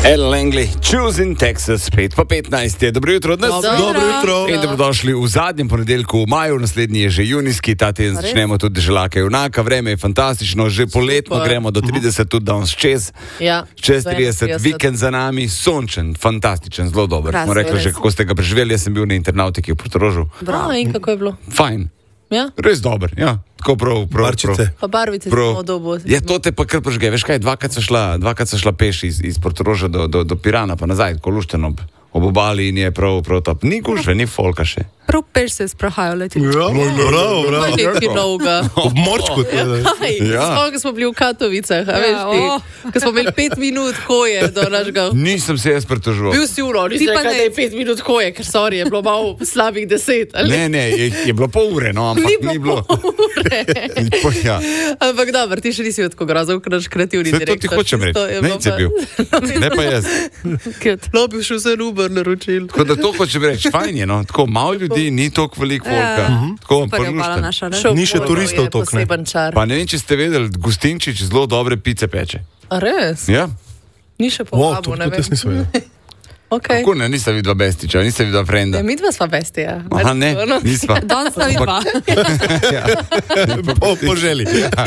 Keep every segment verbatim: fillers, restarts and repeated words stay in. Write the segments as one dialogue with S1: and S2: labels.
S1: Ella Langley, Choosing Texas, pet pa petnajst je. Dobro jutro od nas.
S2: Dobro, Dobro jutro.
S1: In dobrodošli v zadnjem ponedeljku v maju, naslednji je že junijski, ta teden začnemo tudi želake junaka, vreme je fantastično, že poletno Super. Gremo do trideset, tudi danes čez.
S2: Ja,
S1: čez trideset, vikend za nami, sončen, fantastičen, zelo dober. Smo rekli že, kako ste ga preživeli, jaz sem bil na internautiki v Portorožu.
S2: Bravo, in kako je bilo?
S1: Fajn.
S2: Ja?
S1: Res dober, ja. Tako prav, prav,
S3: Barčice.
S2: Pa barvice smo dobo.
S1: Ja, to te pa kar prežge. Veš kaj, dvakrat so šla, dvakrat so šla peš iz, iz Portoroža do, do, do Pirana, pa nazaj, tako lušten ob, ob obali in je prav, prav top. Ni gužve, ni folka še.
S4: Prav peš se sprahajo leti.
S3: Ja, bravo, bravo.
S2: Nekaj novega.
S3: Ob morčku.
S1: Ja.
S2: Spomnim, ko smo bili v Katovicah, a veš
S4: Ja,
S2: ti,
S4: o.
S2: ko smo imeli pet minut hoje do našega...
S1: Nisem se jaz pritoževal.
S2: Bil si uro, nisi
S4: Ti pa
S2: rekel,
S4: ne.
S2: da je pet minut hoje, ker sorry, je bilo malo slabih deset. Ali?
S1: Ne, ne, je, je bilo pol ure, no, ampak
S2: Ni
S1: ni
S2: bilo
S1: bilo.
S2: ure.
S1: Po, ja.
S2: Ampak dobro, ti še nisi tako grozov, ker naš kreativni
S1: Vse to ti
S2: direktor.
S1: hočem reči.
S2: Čisto je
S1: Ne,
S2: bilo
S1: si
S2: pa-
S1: bil. Ne pa jaz.
S2: No, bi šel se Uber naročil.
S1: Tako da to hočem reči, fajn je, no. Tako malo ljudi, ni toliko veliko folka. Tako
S4: Super je obala
S1: prlušten.
S4: naša, ne?
S2: Šel
S3: Ni še
S2: Polno
S3: turistov
S2: je
S3: toliko, ne?
S2: poseben čar.
S1: Pa ne vem, če ste vedeli, Gustinčič zelo dobre pice peče.
S2: A res?
S1: Ja?
S2: Ni še
S3: Wow, to
S2: povabil, ne
S3: tudi jaz
S2: vem.
S3: nisem vedel.
S2: Okay.
S1: Kako ne, nisem videla Bestiča, nisem videla Frenda.
S2: Ja, mi dva sva bestija.
S1: Aha, ne, nisva.
S4: Danes sta vidva.
S1: Ja.
S3: Po, po želi.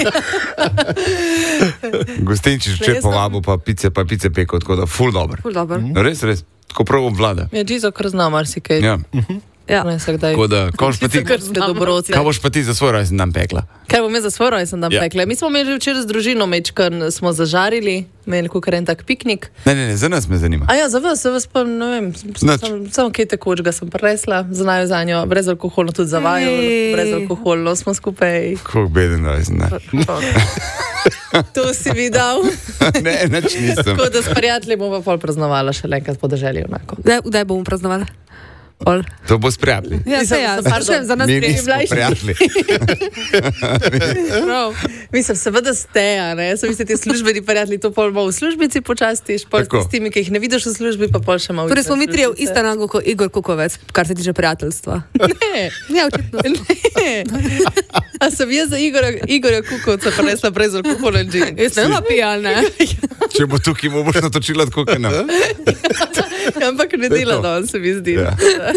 S1: Gustinčič če
S2: Resno?
S1: povabil, pa pice, pa pice peko, tako da ful dober.
S4: Ful dobro.
S1: Res, res. Tako prav obvlada.
S2: Ja, Džizo, kar zna marsikaj.
S1: Ja.
S4: Ja.
S2: Ne, se kdaj.
S1: Tako da, kaj boš pa ti,
S2: Kar ste dobroci.
S1: kaj boš pa ti za svoj rojstni dan pekla?
S2: Kaj bom jaz za svoj rojsten dan
S1: Ja.
S2: pekla? Mi smo imeli že včeraj z družino mečkan, smo zažarili, imeli kukar en tak piknik.
S1: Ne, ne, ne, za nas me zanima.
S2: A ja, za vas, za vas pa ne vem,
S1: Nič.
S2: sam- samo kaj tekočega sem presla, za najo za njo, brezalkoholno tudi za vaju,
S4: Ej.
S2: brezalkoholno smo skupaj.
S1: Kako beden rojstni dan.
S2: To si videl.
S1: Ne, nič nisem.
S2: Tako da s prijatelji bomo pa pol praznovala še enkrat podeželje onako.
S4: Kdaj, kdaj bomo praznovali? Pol.
S1: To bo s prijatelji.
S4: Ja, se
S2: Mislim,
S4: ja,
S2: da- pardon.
S4: sprašujem za nas
S1: Mi
S4: prijatelji.
S1: nismo
S2: mlajši.
S1: prijatelji.
S4: Prav.
S2: Mislim, seveda ste, a ne? So vi ste ti službeni prijatelji, to pol malo v službici počastiš, pol
S1: Tako.
S2: s tistimi, ki jih ne vidiš v službi, pa pol še malo.
S4: Torej smo mi
S2: izven
S4: trije
S2: službice.
S4: ista nago kot Igor Kukovec, kar se tiče prijateljstva.
S2: Ne,
S4: Ja, očitno.
S2: ne. A sem jaz za Igorja, Igorja Kukovca prinesla brezalkoholen džin?
S4: Jaz ne vem, pijal, ne?
S1: Če bo tukaj, mu boš natočila tako, kot nam.
S2: Ampak ne
S1: To je
S2: dela,
S1: to.
S2: da on se mi zdi.
S1: Ja.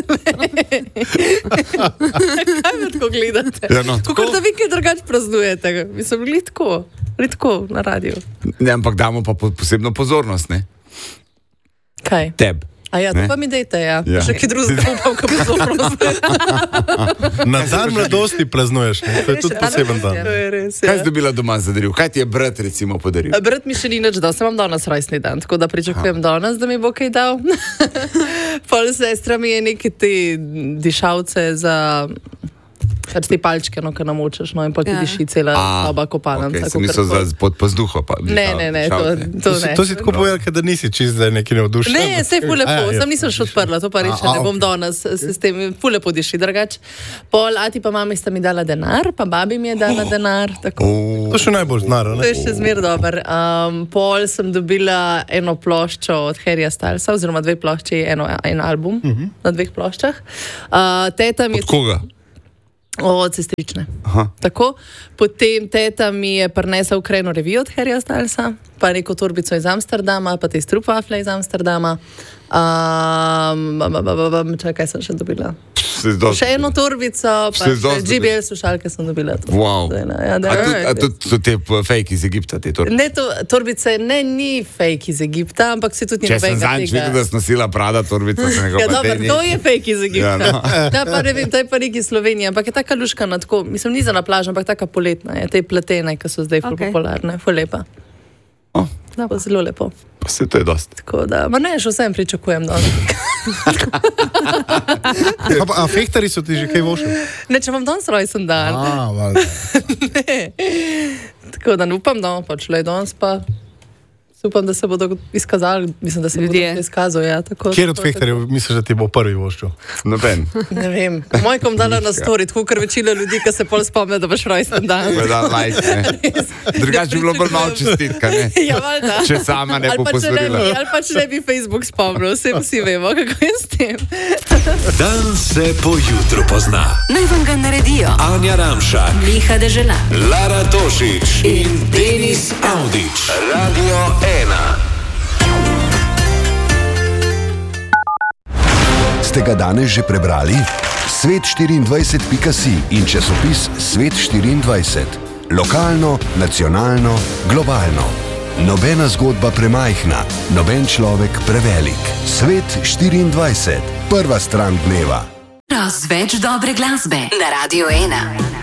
S2: Kaj me tako gledate?
S1: Ja, no,
S2: Kako
S1: tako.
S2: da vi kaj drugače praznujete? Mislim, bili tako, bili tako na radiju.
S1: Ne, ampak damo pa po- posebno pozornost, ne?
S2: Kaj?
S1: Teb.
S2: A ja, to
S1: Ne?
S2: pa mi dejte, ja.
S1: Ja.
S2: ja. Še kaj drugega upam, ko bo pozornost.
S3: Na dan mladosti praznuješ, ne? To je tudi poseben dan.
S2: To je res,
S1: Kaj si
S2: ja.
S1: dobila doma za daril? Kaj ti je brat recimo podaril?
S2: A Brat mi še ni nič dal, sem vam danes rojstni dan, tako da pričakujem danes, da mi bo kaj dal. Pol sestra mi je neke te dišavce za... Pač te palčke, no, ki namočeš, no, in pa ti
S4: Ja.
S2: diši cela soba kopana.
S1: Okay,
S2: tako
S1: se niso
S2: kakor-
S1: za pod pazduho. Pa,
S2: Ne, ne, ne, to, to
S3: To si,
S2: ne.
S3: to si tako povedal, da nisi čist zdaj neki navdušen.
S2: Ne, sej ful lepo,
S3: A, ja,
S2: sem nisem še odprla, to pa reče,
S3: A, a,
S2: ne bom
S3: ok.
S2: danes se s tem, ful lepo diši, drugače. Pol, ati pa mami sta mi dala denar, pa babi mi je dala denar, tako.
S1: Oh,
S3: To še najbolj znaro,
S2: To
S3: ne?
S2: je še zmer dober. Um, pol sem dobila eno ploščo od Harryja Stylesa, oziroma dve plošči, eno, en album uh -huh. na dveh ploščah. Uh, teta mi je
S1: od koga?
S2: od sestrične.
S1: Aha.
S2: Tako. Potem teta mi je prinesla Ukrajino revijo od Harryja Stylesa, pa neko torbico iz Amsterdama, pa te strupafle iz Amsterdama. Um, ba, ba, ba, ba, ba, čakaj, kaj sem še dobila?
S1: Se zdo-
S2: Še eno torbico, pa
S1: Se
S2: še
S1: dosti
S2: J B L slušalke sem dobila. To.
S1: Wow.
S2: To je ena, ja, da,
S1: A tudi-
S2: ja,
S1: a tudi so te p- fake iz Egipta, te torbe?
S2: Ne, to, torbice ne, ni fake iz Egipta, ampak se tudi ni
S1: Če sem
S2: nobenega
S1: zadnjič
S2: tega.
S1: videl, da si nosila Prada torbico, sem rekel,
S2: Ja,
S1: pa
S2: dobro,
S1: te ni.
S2: to je fake iz Egipta.
S1: Ja, no.
S2: Ja, pa ne vem, to je pa neki Slovenija, ampak je taka luškana, tako, mislim, ni za na plažo, ampak taka poletna je, te pletene, ki so zdaj ful
S4: Okej.
S2: popularne, ful lepa.
S1: Oh,
S2: Da, pa zelo lepo.
S1: pa se to je dosti.
S2: Tako da, ma ne, še vsem pričakujem, da.
S3: A, pa- a fehtari so ti že kaj vošli?
S2: Ne, če vam danes rojsten dan.
S3: A, valjda.
S2: Tako da ne upam, da bomo pač le danes pa. Upam, da se bodo izkazali, mislim, da se
S4: Ljudje.
S2: bodo izkazali. Ja, tako,
S3: Kjer od
S2: tako,
S3: fehtarjev misliš, da ti bo prvi voščil?
S1: Noben.
S2: Ne vem. Moj kom dala na story, tako ker večina ljudi, ki se pol spomne, da boš rojsten dan.
S1: Da, like, ne. Drugače bi bilo bolj malo čestitka, ne?
S2: Ja, valjda.
S1: Če sama ne
S2: Ali
S1: bo
S2: pa če ne bi,
S1: pozorila.
S2: ali pa če ne bi Facebook spomnil, vsi, vsi vemo, kako je s tem.
S5: Dan se po jutru pozna.
S6: Naj vam ga naredijo.
S5: Anja Ramšak,
S6: Miha Dežela.
S5: Lara Tošič in Denis Avdić. Radio ena.
S7: Ste ga danes že prebrali? svet štiriindvajset pika si in časopis Svet štiriindvajset. Lokalno, nacionalno, globalno. Nobena zgodba premajhna, noben človek prevelik. Svet štiriindvajset. Prva stran dneva.
S6: Razveč dobre glasbe na Radio ena.